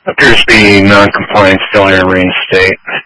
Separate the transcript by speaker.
Speaker 1: Appears to be non-compliant, still in a reinstate.